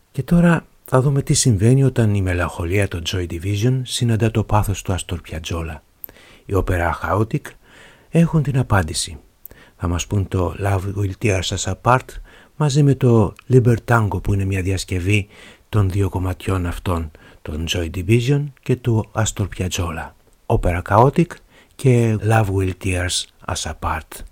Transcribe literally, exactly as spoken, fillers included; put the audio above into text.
Και τώρα θα δούμε τι συμβαίνει όταν η μελαγχολία των Joy Division συναντά το πάθος του Άστορ Πιατζόλα. Οι όπερα Chaotic έχουν την απάντηση. Θα μας πούν το Love Will Tear Us Apart μαζί με το Libertango, που είναι μια διασκευή των δύο κομματιών αυτών, των Joy Division και του Άστορ Πιατζόλα. Όπερα Chaotic και Love Will Tear Us Apart.